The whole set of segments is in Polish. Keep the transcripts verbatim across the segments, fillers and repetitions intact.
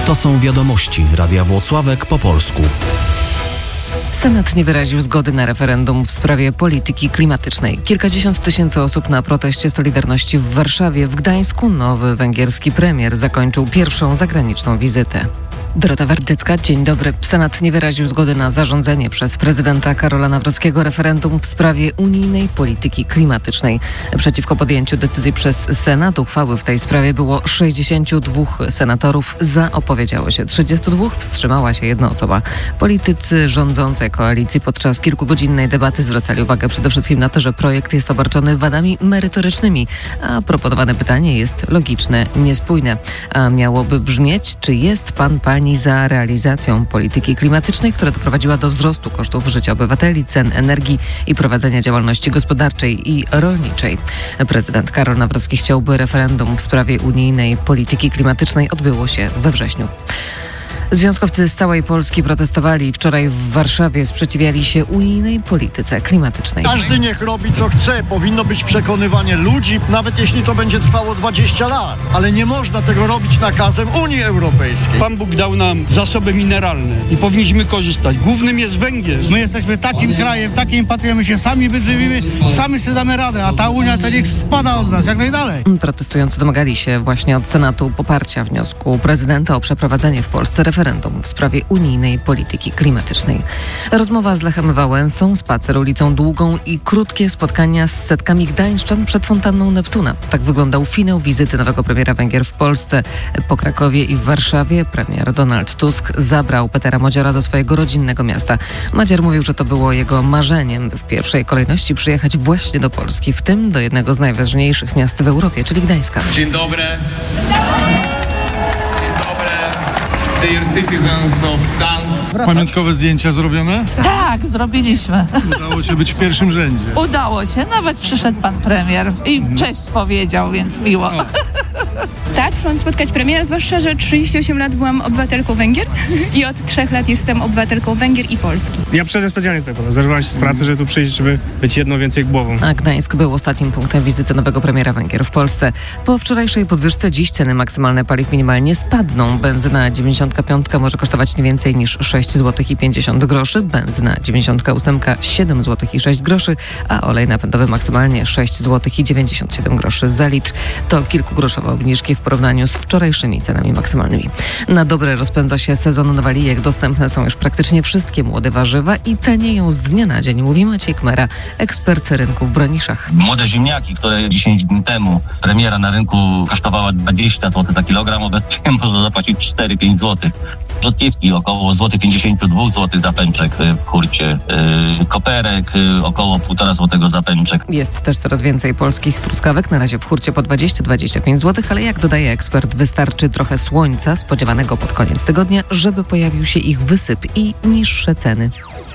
To są wiadomości Radia Włocławek po polsku. Senat nie wyraził zgody na referendum w sprawie polityki klimatycznej. Kilkadziesiąt tysięcy osób na proteście Solidarności w Warszawie. W Gdańsku nowy węgierski premier zakończył pierwszą zagraniczną wizytę. Dorota Werdycka, dzień dobry. Senat nie wyraził zgody na zarządzenie przez prezydenta Karola Nawrockiego referendum w sprawie unijnej polityki klimatycznej. Przeciwko podjęciu decyzji przez Senat uchwały w tej sprawie było sześćdziesięciu dwóch senatorów. Za opowiedziało się trzydziestu dwóch, wstrzymała się jedna osoba. Politycy rządzącej koalicji podczas kilkugodzinnej debaty zwracali uwagę przede wszystkim na to, że projekt jest obarczony wadami merytorycznymi, a proponowane pytanie jest logiczne, niespójne. A miałoby brzmieć, czy jest pan, pani za realizacją polityki klimatycznej, która doprowadziła do wzrostu kosztów życia obywateli, cen energii i prowadzenia działalności gospodarczej i rolniczej. Prezydent Karol Nawrocki chciałby referendum w sprawie unijnej polityki klimatycznej odbyło się we wrześniu. Związkowcy z całej Polski protestowali wczoraj w Warszawie, sprzeciwiali się unijnej polityce klimatycznej. Każdy niech robi co chce, powinno być przekonywanie ludzi, nawet jeśli to będzie trwało dwadzieścia lat, ale nie można tego robić nakazem Unii Europejskiej. Pan Bóg dał nam zasoby mineralne i powinniśmy korzystać. Głównym jest węgiel. My jesteśmy takim krajem, takim patriotem, my się sami wyżywimy, sami sobie damy radę, a ta Unia to niech spada od nas jak najdalej. Protestujący domagali się właśnie od Senatu poparcia wniosku prezydenta o przeprowadzenie w Polsce referendum w sprawie unijnej polityki klimatycznej. Rozmowa z Lechem Wałęsą, spacer ulicą Długą i krótkie spotkania z setkami gdańszczan przed fontanną Neptuna. Tak wyglądał finał wizyty nowego premiera Węgier w Polsce. Po Krakowie i w Warszawie premier Donald Tusk zabrał Petera Modziora do swojego rodzinnego miasta. Madziar mówił, że to było jego marzeniem w pierwszej kolejności przyjechać właśnie do Polski, w tym do jednego z najważniejszych miast w Europie, czyli Gdańska. Dzień dobry. Dear citizens of Gdańsk. Pamiątkowe zdjęcia zrobione? Tak, zrobiliśmy. Udało się być w pierwszym rzędzie. Udało się, nawet przyszedł pan premier i cześć powiedział, więc miło. O. Tak, chciałam spotkać premiera, zwłaszcza, że trzydzieści osiem lat byłam obywatelką Węgier i od trzech lat jestem obywatelką Węgier i Polski. Ja przyszedłem specjalnie tutaj, bo zerwałem się z pracy, żeby tu przyjść, żeby być jedną więcej głową. A Gdańsk był ostatnim punktem wizyty nowego premiera Węgier w Polsce. Po wczorajszej podwyżce dziś ceny maksymalne paliw minimalnie spadną. Benzyna dziewięćdziesiątka piątka może kosztować nie więcej niż sześć złotych i pięćdziesiąt groszy, benzyna dziewięćdziesiątka ósemka siedem złotych i sześć groszy, a olej napędowy maksymalnie sześć złotych i dziewięćdziesiąt siedem groszy za litr. To kilkugroszowe obniżki w porównaniu z wczorajszymi cenami maksymalnymi. Na dobre rozpędza się sezon nawalijek. Dostępne są już praktycznie wszystkie młode warzywa i tanieją z dnia na dzień, mówi Maciej Kmera, ekspert rynku w Broniszach. Młode ziemniaki, które dziesięć dni temu premiera na rynku kosztowała dwadzieścia złotych za kilogram, obecnie można zapłacić cztery pięć złotych. Rzodkiewki około złoty pięćdziesiąt dwa złotych za pęczek w hurcie. Yy, koperek yy, około półtora złotego za pęczek. Jest też coraz więcej polskich truskawek, na razie w hurcie po dwadzieścia do dwudziestu pięciu złotych, ale jak dodaje ekspert, wystarczy trochę słońca spodziewanego pod koniec tygodnia, żeby pojawił się ich wysyp i niższe ceny.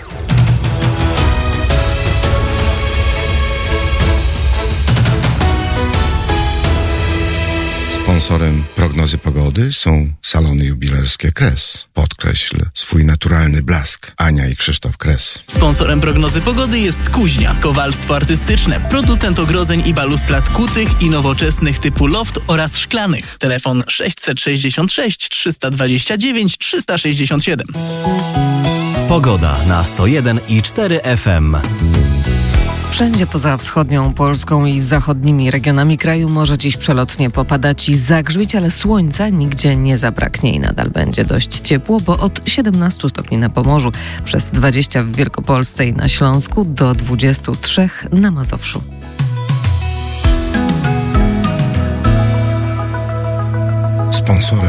Sponsorem prognozy pogody są salony jubilerskie Kres. Podkreśl swój naturalny blask. Ania i Krzysztof Kres. Sponsorem prognozy pogody jest Kuźnia, kowalstwo artystyczne, producent ogrodzeń i balustrad kutych i nowoczesnych typu loft oraz szklanych. Telefon sześćset sześćdziesiąt sześć trzysta dwadzieścia dziewięć trzysta sześćdziesiąt siedem. Pogoda na sto jeden i cztery F M. Wszędzie poza wschodnią Polską i zachodnimi regionami kraju może dziś przelotnie popadać i zagrzmieć, ale słońca nigdzie nie zabraknie i nadal będzie dość ciepło, bo od siedemnastu stopni na Pomorzu, przez dwadzieścia w Wielkopolsce i na Śląsku do dwudziestu trzech na Mazowszu. Sponsorem